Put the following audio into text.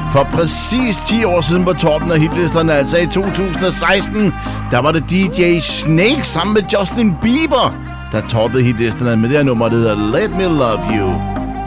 For præcis 10 år siden på toppen af hitlisterne, altså i 2016, der var det DJ Snake sammen med Justin Bieber, der toppede hitlisterne med det her nummer, der hedder Let Me Love You.